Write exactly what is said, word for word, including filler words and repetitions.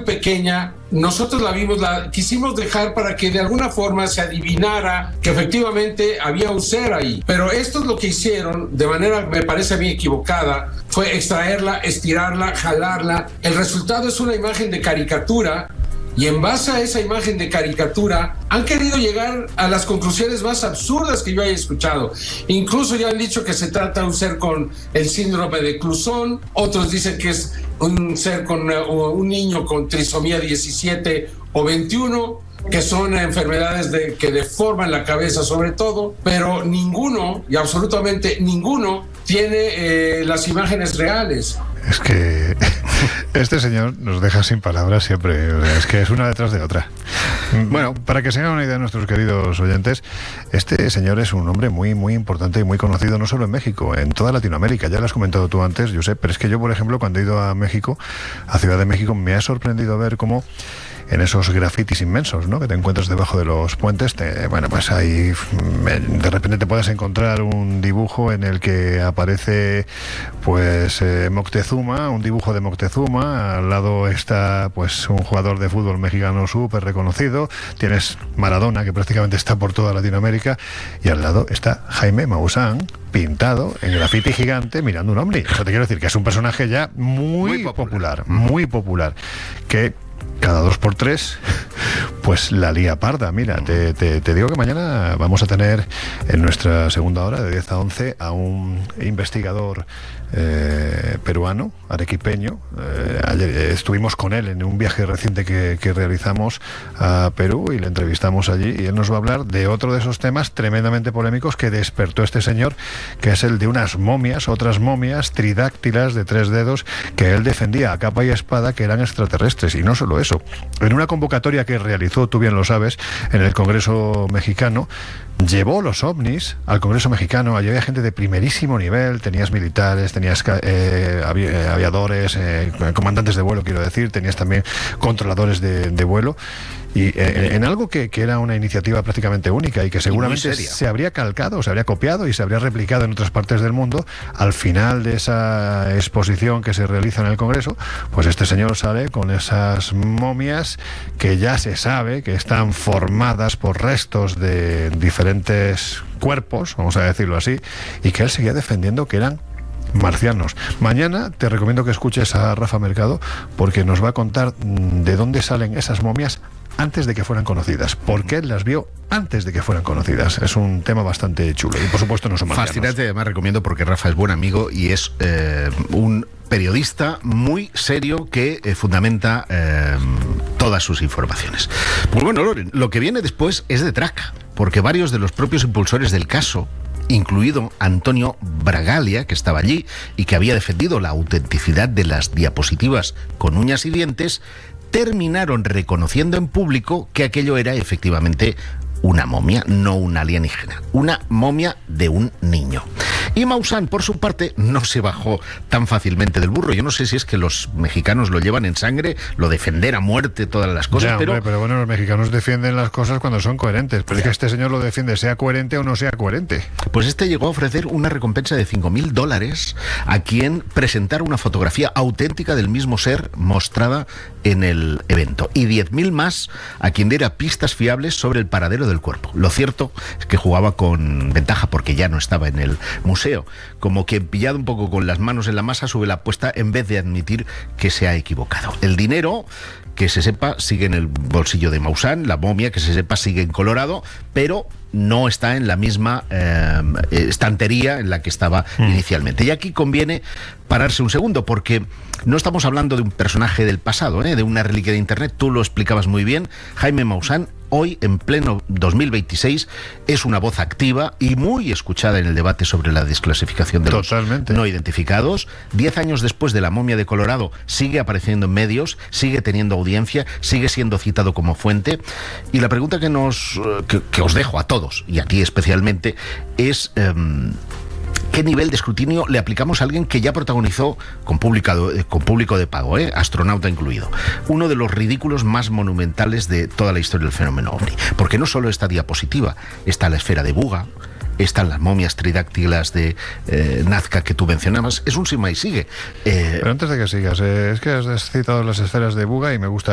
pequeña, nosotros la vimos, la quisimos dejar para que de alguna forma se adivinara que efectivamente había un ser ahí. Pero esto es lo que hicieron, de manera, me parece a mí, equivocada, fue extraerla, estirarla, jalarla. El resultado es una imagen de caricatura. Y en base a esa imagen de caricatura han querido llegar a las conclusiones más absurdas que yo haya escuchado. Incluso ya han dicho que se trata de un ser con el síndrome de Clouzon, otros dicen que es un ser con uh, un niño con trisomía diecisiete o veintiuno, que son enfermedades de, que deforman la cabeza sobre todo, pero ninguno, y absolutamente ninguno, tiene eh, las imágenes reales. Es que este señor nos deja sin palabras siempre, o sea, es que es una detrás de otra. Bueno, para que se hagan una idea nuestros queridos oyentes, este señor es un hombre muy, muy importante y muy conocido no solo en México, en toda Latinoamérica. Ya lo has comentado tú antes, Josep, pero es que yo, por ejemplo, cuando he ido a México, a Ciudad de México, me ha sorprendido ver cómo en esos grafitis inmensos, ¿no?, que te encuentras debajo de los puentes, te, bueno, pues ahí de repente te puedes encontrar un dibujo en el que aparece pues eh, Moctezuma, un dibujo de Moctezuma, al lado está pues un jugador de fútbol mexicano súper reconocido, tienes Maradona, que prácticamente está por toda Latinoamérica, y al lado está Jaime Maussan, pintado en grafiti gigante mirando un ovni. O sea, te quiero decir que es un personaje ya muy, muy popular, popular, muy popular, que cada dos por tres pues la lía parda. Mira, te, te, te digo que mañana vamos a tener en nuestra segunda hora de diez a once a un investigador eh, peruano, arequipeño. Eh, ayer estuvimos con él en un viaje reciente que, que realizamos a Perú y le entrevistamos allí, y él nos va a hablar de otro de esos temas tremendamente polémicos que despertó este señor, que es el de unas momias, otras momias tridáctilas de tres dedos que él defendía a capa y espada que eran extraterrestres. Y no solo eso, en una convocatoria que realizó, tú bien lo sabes, en el Congreso mexicano, llevó los ovnis al Congreso mexicano. Allí había gente de primerísimo nivel, tenías militares, tenías eh, avi aviadores, eh, comandantes de vuelo, quiero decir, tenías también controladores de, de vuelo. Y eh, en algo que, que era una iniciativa prácticamente única y que seguramente y se habría calcado, se habría copiado y se habría replicado en otras partes del mundo, al final de esa exposición que se realiza en el Congreso, pues este señor sale con esas momias que ya se sabe que están formadas por restos de diferentes cuerpos, vamos a decirlo así, y que él seguía defendiendo que eran marcianos. Mañana te recomiendo que escuches a Rafa Mercado, porque nos va a contar de dónde salen esas momias antes de que fueran conocidas, porque él las vio antes de que fueran conocidas. Es un tema bastante chulo y por supuesto no son marcianos. Fascinante, además recomiendo, porque Rafa es buen amigo y es eh, un periodista muy serio que eh, fundamenta eh, todas sus informaciones. Pues bueno, Loren, lo que viene después es de traca, porque varios de los propios impulsores del caso, incluido Antonio Bragalia, que estaba allí y que había defendido la autenticidad de las diapositivas con uñas y dientes, terminaron reconociendo en público que aquello era efectivamente una momia, no un alienígena, una momia de un niño. Y Maussan, por su parte, no se bajó tan fácilmente del burro. Yo no sé si es que los mexicanos lo llevan en sangre, lo defender a muerte, todas las cosas, ya, pero... Hombre, pero bueno, los mexicanos defienden las cosas cuando son coherentes, pero ya. Es que este señor lo defiende, sea coherente o no sea coherente. Pues este llegó a ofrecer una recompensa de cinco mil dólares a quien presentara una fotografía auténtica del mismo ser mostrada en el evento, y diez mil más a quien diera pistas fiables sobre el paradero del cuerpo. Lo cierto es que jugaba con ventaja porque ya no estaba en el museo, como que pillado un poco con las manos en la masa sube la apuesta en vez de admitir que se ha equivocado. El dinero, que se sepa, sigue en el bolsillo de Maussan, la momia, que se sepa, sigue en Colorado, pero no está en la misma eh, estantería en la que estaba mm. inicialmente. Y aquí conviene pararse un segundo, porque no estamos hablando de un personaje del pasado, ¿eh? de una reliquia de Internet. Tú lo explicabas muy bien. Jaime Maussan, hoy, en pleno dos mil veintiséis, es una voz activa y muy escuchada en el debate sobre la desclasificación de Totalmente. los no identificados. Diez años después de la momia de Colorado, sigue apareciendo en medios, sigue teniendo audiencia, sigue siendo citado como fuente. Y la pregunta que, nos, que, que os dejo a todos, y a ti especialmente, es... Um, ¿qué nivel de escrutinio le aplicamos a alguien que ya protagonizó, con público, con público de pago, ¿eh? astronauta incluido, uno de los ridículos más monumentales de toda la historia del fenómeno ovni? Porque no solo esta diapositiva, está la esfera de Buga, están las momias tridáctilas de eh, Nazca que tú mencionabas, es un sima y sigue. Eh, Pero antes de que sigas, eh, es que has citado las esferas de Buga y me gusta